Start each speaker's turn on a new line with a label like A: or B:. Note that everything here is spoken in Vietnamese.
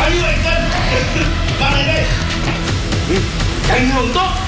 A: Bao nhiêu vậy cân? Vào đây đây. Ảnh hưởng tốt